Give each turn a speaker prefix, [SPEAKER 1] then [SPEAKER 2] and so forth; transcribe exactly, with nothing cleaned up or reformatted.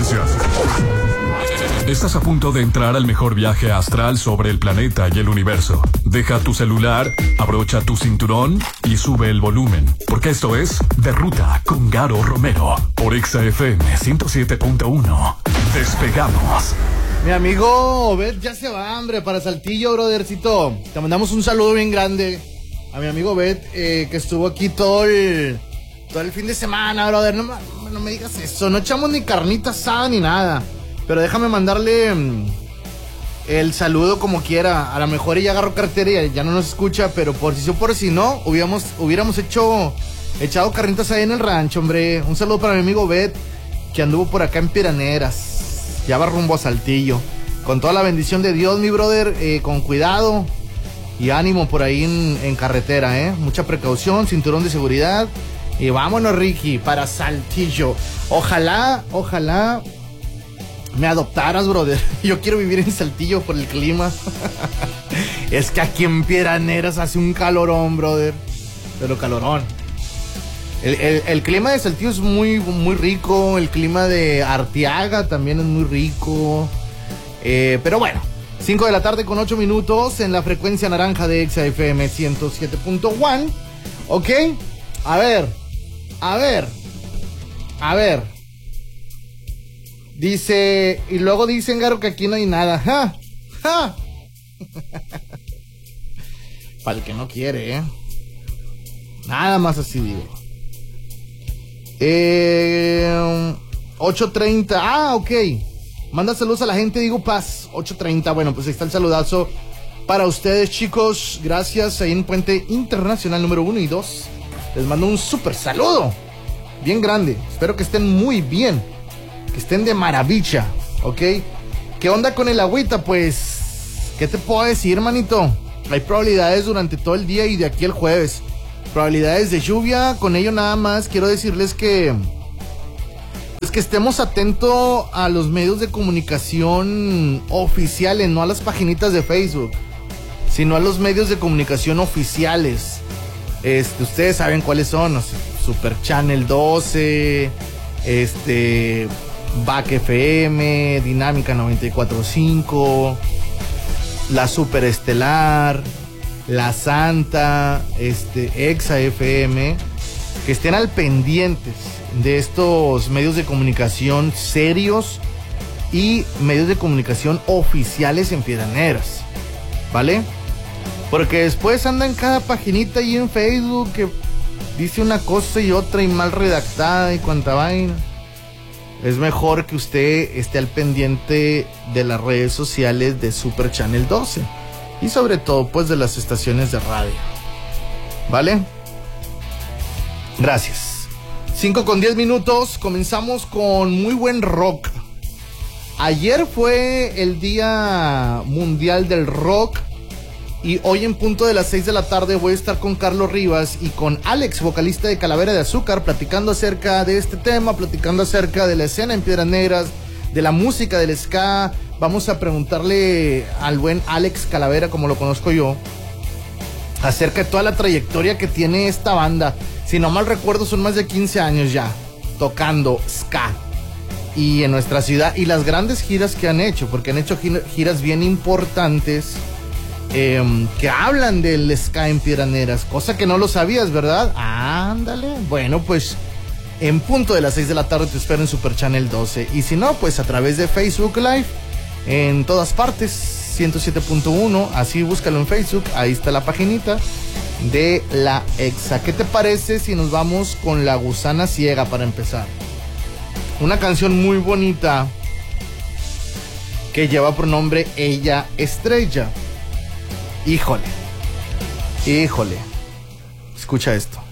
[SPEAKER 1] frecuencia. Estás a punto de entrar al mejor viaje astral sobre el planeta y el universo. Deja tu celular, abrocha tu cinturón y sube el volumen, porque esto es De Ruta con Garo Romero por Exa F M ciento siete punto uno. Despegamos.
[SPEAKER 2] Mi amigo Obed ya se va, hombre, para Saltillo, brothercito. Te mandamos un saludo bien grande a mi amigo Obed, eh, que estuvo aquí todo el, todo el fin de semana, brother. No, no me digas eso, no echamos ni carnita asada ni nada. Pero déjame mandarle mmm, el saludo como quiera. A lo mejor ella agarró cartera y ya no nos escucha, pero por si sí o por si no, hubiéramos, hubiéramos hecho, echado carnitas ahí en el rancho, hombre. Un saludo para mi amigo Obed, que anduvo por acá en Piraneras. Ya va rumbo a Saltillo. Con toda la bendición de Dios, mi brother, eh, con cuidado y ánimo por ahí en, en carretera, ¿eh? Mucha precaución, cinturón de seguridad. Y vámonos, Ricky, para Saltillo. Ojalá, ojalá me adoptaras, brother. Yo quiero vivir en Saltillo por el clima. Es que aquí en Piraneras hace un calorón, brother. Pero calorón. El, el, el clima de Saltillo es muy, muy rico. El clima de Arteaga también es muy rico. Eh, pero bueno, cinco de la tarde con ocho minutos en la frecuencia naranja de Exa F M ciento siete punto uno. Ok, a ver, a ver, a ver. Dice, y luego dicen, Garo, que aquí no hay nada. ¡Ja! ¡Ja! Para el que no quiere, ¿eh? Nada más así digo. Eh, ocho treinta. Ah, ok. Manda saludos a la gente, digo Paz. ocho treinta. Bueno, pues ahí está el saludazo para ustedes, chicos. Gracias. Ahí en Puente Internacional número uno y dos. Les mando un súper saludo. Bien grande. Espero que estén muy bien. Que estén de maravilla. ¿Ok? ¿Qué onda con el agüita? Pues, ¿qué te puedo decir, manito? Hay probabilidades durante todo el día y de aquí el jueves. Probabilidades de lluvia. Con ello nada más quiero decirles que es que estemos atentos a los medios de comunicación oficiales, no a las paginitas de Facebook, sino a los medios de comunicación oficiales. Este, ustedes saben cuáles son, no sé, Super Channel doce, este, Back F M, Dinámica noventa y cuatro punto cinco, La Super Estelar, La Santa, este, Exa F M, que estén al pendientes de estos medios de comunicación serios y medios de comunicación oficiales en Piraneras, ¿vale? Porque después anda en cada paginita ahí en Facebook que dice una cosa y otra y mal redactada y cuanta vaina. Es mejor que usted esté al pendiente de las redes sociales de Super Channel doce y sobre todo pues de las estaciones de radio, ¿vale? Gracias. cinco con diez minutos, comenzamos con muy buen rock. Ayer fue el Día Mundial del Rock y hoy en punto de las seis de la tarde voy a estar con Carlos Rivas y con Alex, vocalista de Calavera de Azúcar, platicando acerca de este tema, platicando acerca de la escena en Piedras Negras, de la música del ska. Vamos a preguntarle al buen Alex Calavera, como lo conozco yo, acerca de toda la trayectoria que tiene esta banda. Si no mal recuerdo, son más de quince años ya tocando ska y en nuestra ciudad, y las grandes giras que han hecho, porque han hecho giras bien importantes eh, que hablan del ska en Piraneras, cosa que no lo sabías, ¿verdad? Ándale. Bueno, pues en punto de las seis de la tarde te espero en Super Channel doce, y si no, pues a través de Facebook Live en todas partes, ciento siete punto uno, así búscalo en Facebook, ahí está la paginita de la Exa. ¿Qué te parece si nos vamos con La Gusana Ciega para empezar? Una canción muy bonita que lleva por nombre Ella Estrella. Híjole, híjole, escucha esto.